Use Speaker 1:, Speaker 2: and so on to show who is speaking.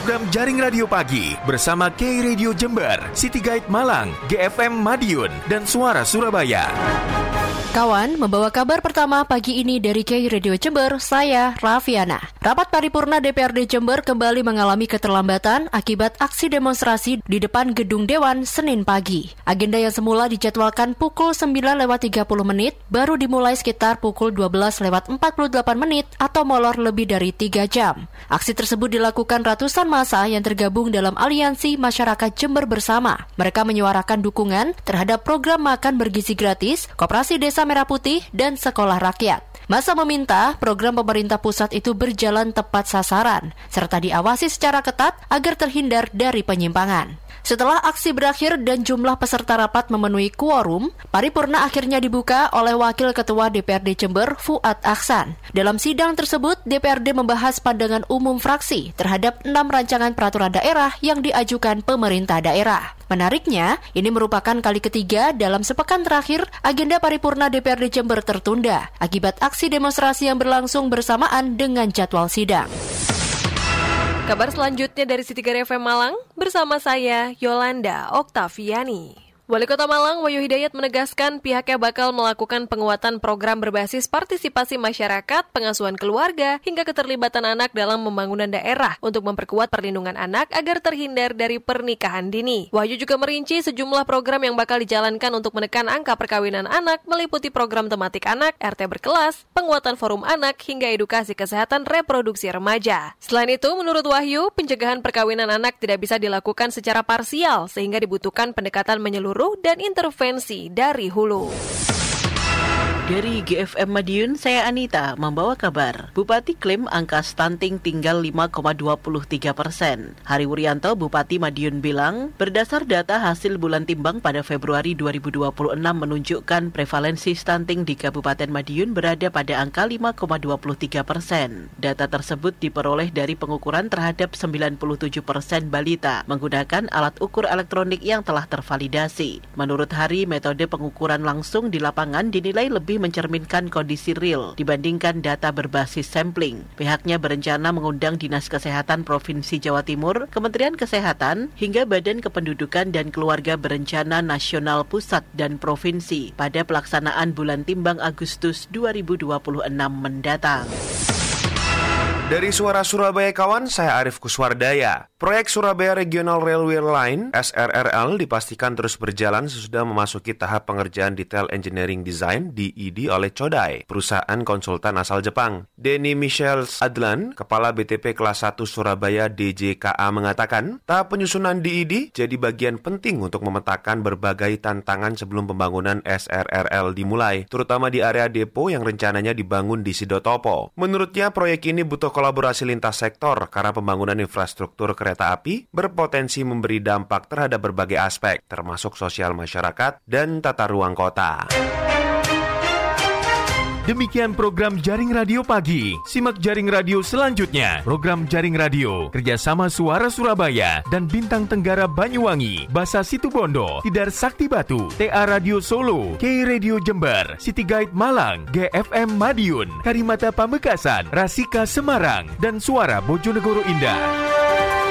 Speaker 1: program Jaring Radio Pagi bersama K Radio Jember, City Guide Malang, GFM Madiun, dan Suara Surabaya.
Speaker 2: Kawan, membawa kabar pertama pagi ini dari K Radio Jember, saya Rafiana. Rapat paripurna DPRD Jember kembali mengalami keterlambatan akibat aksi demonstrasi di depan gedung Dewan Senin pagi. Agenda yang semula dijadwalkan pukul 9:30 baru dimulai sekitar pukul 12:48 atau molor lebih dari 3 jam. Aksi tersebut dilakukan ratusan massa yang tergabung dalam Aliansi Masyarakat Jember Bersama. Mereka menyuarakan dukungan terhadap program makan bergizi gratis, Koperasi Desa Merah Putih, dan Sekolah Rakyat. Massa meminta program pemerintah pusat itu berjalan tepat sasaran, serta diawasi secara ketat agar terhindar dari penyimpangan. Setelah aksi berakhir dan jumlah peserta rapat memenuhi quorum, paripurna akhirnya dibuka oleh Wakil Ketua DPRD Jember, Fuad Aksan. Dalam sidang tersebut, DPRD membahas pandangan umum fraksi terhadap 6 rancangan peraturan daerah yang diajukan pemerintah daerah. Menariknya, ini merupakan kali ketiga dalam sepekan terakhir agenda paripurna DPRD Jember tertunda akibat aksi demonstrasi yang berlangsung bersamaan dengan jadwal sidang.
Speaker 3: Kabar selanjutnya dari City Guide FM Malang bersama saya Yolanda Oktaviani. Wali Kota Malang, Wahyu Hidayat menegaskan pihaknya bakal melakukan penguatan program berbasis partisipasi masyarakat, pengasuhan keluarga, hingga keterlibatan anak dalam pembangunan daerah untuk memperkuat perlindungan anak agar terhindar dari pernikahan dini. Wahyu juga merinci sejumlah program yang bakal dijalankan untuk menekan angka perkawinan anak, meliputi program tematik anak, RT berkelas, penguatan forum anak, hingga edukasi kesehatan reproduksi remaja. Selain itu, menurut Wahyu, pencegahan perkawinan anak tidak bisa dilakukan secara parsial, sehingga dibutuhkan pendekatan menyeluruh dan intervensi dari hulu.
Speaker 4: Dari GFM Madiun, saya Anita membawa kabar. Bupati klaim angka stunting tinggal 5,23%. Hari Wuryanto, Bupati Madiun bilang, berdasar data hasil bulan timbang pada Februari 2026 menunjukkan prevalensi stunting di Kabupaten Madiun berada pada angka 5,23%. Data tersebut diperoleh dari pengukuran terhadap 97% balita menggunakan alat ukur elektronik yang telah tervalidasi. Menurut Hari, metode pengukuran langsung di lapangan dinilai lebih mencerminkan kondisi real dibandingkan data berbasis sampling. Pihaknya berencana mengundang Dinas Kesehatan Provinsi Jawa Timur, Kementerian Kesehatan, hingga Badan Kependudukan dan Keluarga Berencana Nasional Pusat dan Provinsi pada pelaksanaan bulan timbang Agustus 2026 mendatang.
Speaker 5: Dari Suara Surabaya kawan, saya Arif Kuswardaya. Proyek Surabaya Regional Railway Line (SRRL) dipastikan terus berjalan sesudah memasuki tahap pengerjaan Detail Engineering Design (DED) oleh Chodai, perusahaan konsultan asal Jepang. Denny Michel Adlan, Kepala BTP Kelas 1 Surabaya DJKA mengatakan, tahap penyusunan DED jadi bagian penting untuk memetakan berbagai tantangan sebelum pembangunan SRRL dimulai, terutama di area depo yang rencananya dibangun di Sidotopo. Menurutnya, proyek ini butuh kolaborasi lintas sektor karena pembangunan infrastruktur kereta api berpotensi memberi dampak terhadap berbagai aspek, termasuk sosial masyarakat dan tata ruang kota.
Speaker 1: Demikian program Jaring Radio Pagi. Simak Jaring Radio selanjutnya. Program Jaring Radio kerjasama Suara Surabaya dan Bintang Tenggara Banyuwangi, Basa Situbondo, Tidar Sakti Batu, TA Radio Solo, K Radio Jember, City Guide Malang, GFM Madiun, Karimata Pamekasan, Rasika Semarang, dan Suara Bojonegoro Indah.